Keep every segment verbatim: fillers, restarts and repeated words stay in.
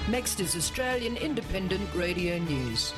Next is Australian Independent Radio News.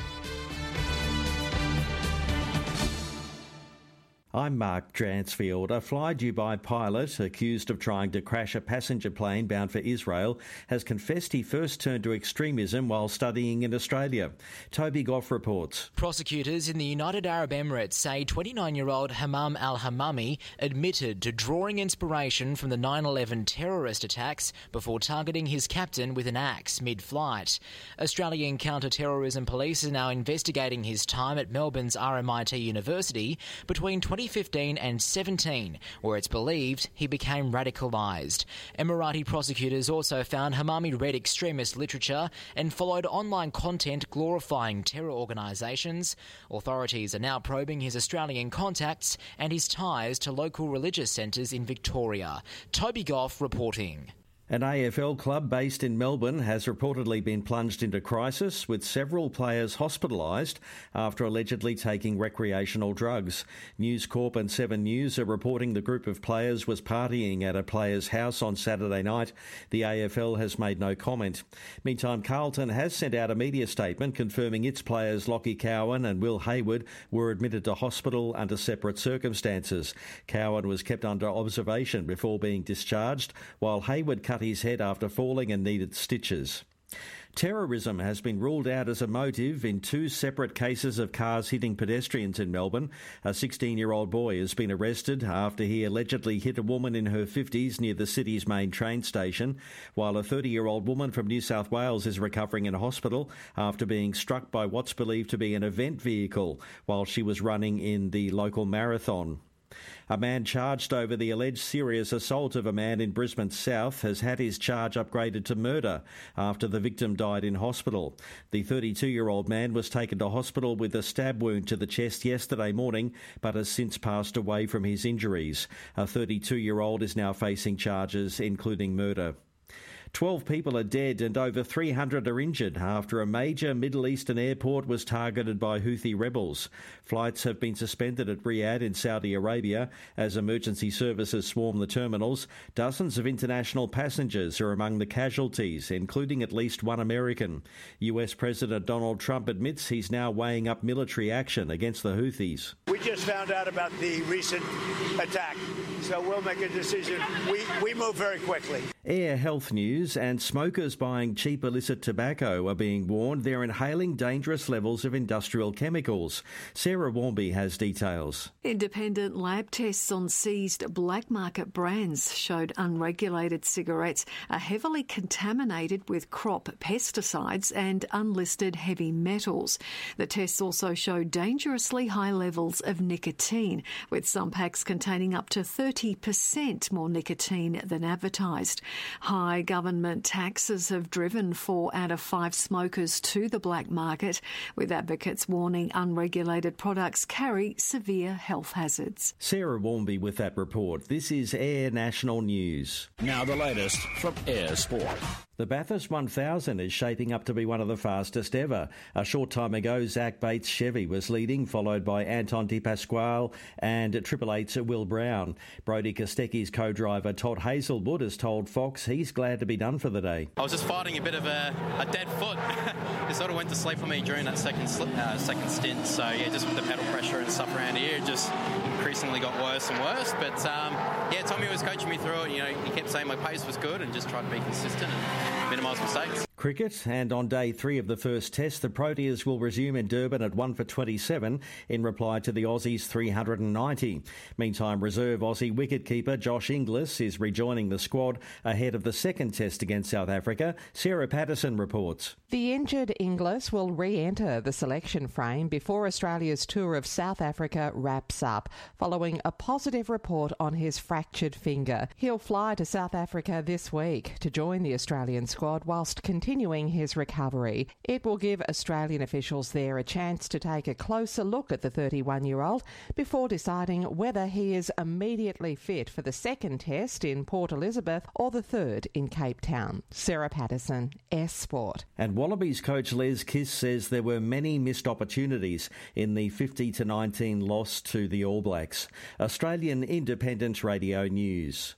I'm Mark Dransfield. A fly Dubai pilot accused of trying to crash a passenger plane bound for Israel has confessed he first turned to extremism while studying in Australia. Toby Goff reports. Prosecutors in the United Arab Emirates say twenty-nine-year-old Hammam al-Hammami admitted to drawing inspiration from the nine eleven terrorist attacks before targeting his captain with an axe mid-flight. Australian counter-terrorism police are now investigating his time at Melbourne's R M I T University between twenty fifteen and seventeen, where it's believed he became radicalised. Emirati prosecutors also found Hammami read extremist literature and followed online content glorifying terror organisations. Authorities are now probing his Australian contacts and his ties to local religious centres in Victoria. Toby Goff reporting. An A F L club based in Melbourne has reportedly been plunged into crisis, with several players hospitalised after allegedly taking recreational drugs. News Corp and Seven News are reporting the group of players was partying at a player's house on Saturday night. The A F L has made no comment. Meantime, Carlton has sent out a media statement confirming its players Lockie Cowan and Will Hayward were admitted to hospital under separate circumstances. Cowan was kept under observation before being discharged, while Hayward cut his head after falling and needed stitches. Terrorism has been ruled out as a motive in two separate cases of cars hitting pedestrians in Melbourne. A sixteen-year-old boy has been arrested after he allegedly hit a woman in her fifties near the city's main train station, while a thirty-year-old woman from New South Wales is recovering in a hospital after being struck by what's believed to be an event vehicle while she was running in the local marathon. A man charged over the alleged serious assault of a man in Brisbane South has had his charge upgraded to murder after the victim died in hospital. The thirty-two-year-old man was taken to hospital with a stab wound to the chest yesterday morning, but has since passed away from his injuries. A thirty-two-year-old is now facing charges, including murder. Twelve people are dead and over three hundred are injured after a major Middle Eastern airport was targeted by Houthi rebels. Flights have been suspended at Riyadh in Saudi Arabia as emergency services swarm the terminals. Dozens of international passengers are among the casualties, including at least one American. U S President Donald Trump admits he's now weighing up military action against the Houthis. We just found out about the recent attack, so we'll make a decision. We, we move very quickly. Air health news, and smokers buying cheap illicit tobacco are being warned they're inhaling dangerous levels of industrial chemicals. Sarah Warmby has details. Independent lab tests on seized black market brands showed unregulated cigarettes are heavily contaminated with crop pesticides and unlisted heavy metals. The tests also showed dangerously high levels of nicotine, with some packs containing up to thirty percent more nicotine than advertised. High government taxes have driven four out of five smokers to the black market, with advocates warning unregulated products carry severe health hazards. Sarah Warmby with that report. This is Air National News. Now the latest from Air Sport. The Bathurst one thousand is shaping up to be one of the fastest ever. A short time ago, Zach Bates' Chevy was leading, followed by Anton Di Pasquale and Triple Eight's Will Brown. Brodie Kostecki's co-driver Todd Hazelwood has told Fox he's glad to be done for the day. I was just fighting a bit of a, a dead foot. It sort of went to sleep for me during that second uh, second stint. So yeah, just with the pedal pressure and stuff around here, it just increasingly got worse and worse. But um, yeah, Tommy was coaching me through it. You know, he kept saying my pace was good and just tried to be consistent and minimise mistakes. Cricket, and on day three of the first test, the Proteas will resume in Durban at one for twenty-seven in reply to the Aussies' three hundred ninety. Meantime, reserve Aussie wicketkeeper Josh Inglis is rejoining the squad ahead of the second test against South Africa. Sarah Patterson reports. The injured Inglis will re-enter the selection frame before Australia's tour of South Africa wraps up, following a positive report on his fractured finger. He'll fly to South Africa this week to join the Australian squad whilst continuing Continuing his recovery. It will give Australian officials there a chance to take a closer look at the thirty-one-year-old before deciding whether he is immediately fit for the second test in Port Elizabeth or the third in Cape Town. Sarah Patterson, S Sport. And Wallabies coach Les Kiss says there were many missed opportunities in the fifty to nineteen loss to the All Blacks. Australian Independent Radio News.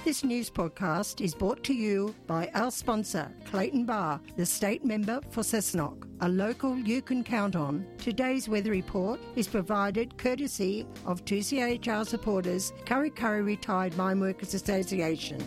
This news podcast is brought to you by our sponsor, Clayton Bar, the state member for Cessnock, a local you can count on. Today's weather report is provided courtesy of two C H R supporters, Kurri Kurri Retired Mine Workers Association.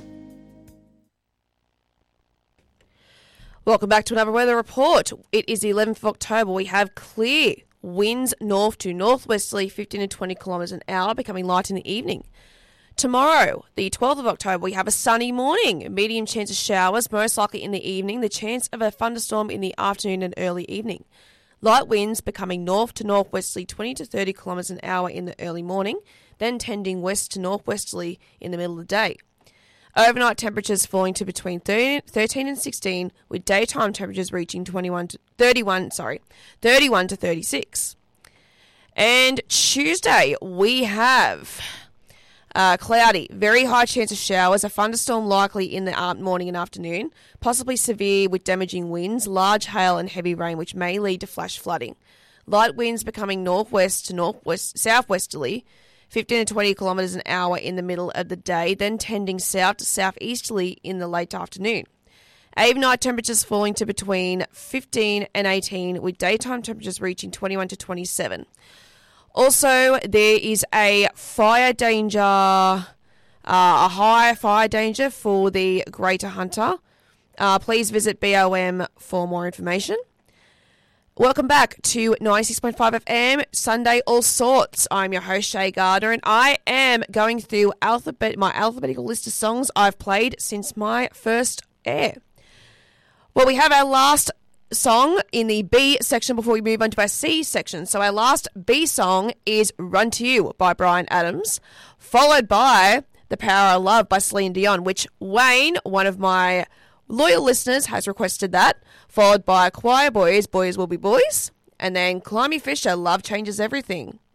Welcome back to another weather report. It is the eleventh of October. We have clear winds north to northwesterly, fifteen to twenty kilometres an hour, becoming light in the evening. Tomorrow, the twelfth of October, we have a sunny morning. Medium chance of showers, most likely in the evening. The chance of a thunderstorm in the afternoon and early evening. Light winds becoming north to northwesterly, twenty to thirty kilometres an hour in the early morning, then tending west to northwesterly in the middle of the day. Overnight temperatures falling to between thirteen and sixteen, with daytime temperatures reaching twenty-one to thirty-one, sorry, thirty-one to thirty-six. And Tuesday, we have uh, cloudy, very high chance of showers, a thunderstorm likely in the morning and afternoon, possibly severe with damaging winds, large hail and heavy rain, which may lead to flash flooding. Light winds becoming northwest to northwest, southwesterly, fifteen to twenty kilometres an hour in the middle of the day, then tending south to southeasterly in the late afternoon. Overnight temperatures falling to between fifteen and eighteen, with daytime temperatures reaching twenty-one to twenty-seven. Also, there is a fire danger, uh, a high fire danger for the Greater Hunter. Uh, please visit B O M for more information. Welcome back to ninety-six point five F M, Sunday All Sorts. I'm your host, Shay Gardner, and I am going through alphabet my alphabetical list of songs I've played since my first air. Well, we have our last song in the B section before we move on to our C section. So our last B song is Run to You by Bryan Adams, followed by The Power of Love by Celine Dion, which Wayne, one of my loyal listeners, has requested that, followed by Choir Boys, Boys Will Be Boys, and then Climby Fisher, Love Changes Everything.